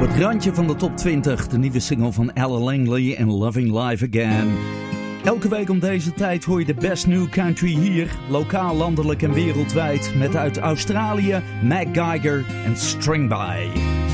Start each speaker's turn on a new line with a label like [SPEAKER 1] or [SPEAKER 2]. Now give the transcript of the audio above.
[SPEAKER 1] het randje van de top 20, de nieuwe single van Ella Langley en Loving Life Again. Elke week om deze tijd hoor je de best new country hier, lokaal, landelijk en wereldwijd, met uit Australië Mac Geiger en String By.